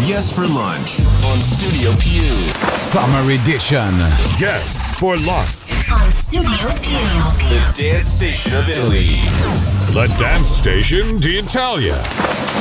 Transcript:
Guests for Lunch on Studio Pew. Summer Edition. Guests for Lunch. On Studio Pew. The dance station of Italy. The dance station d'Italia.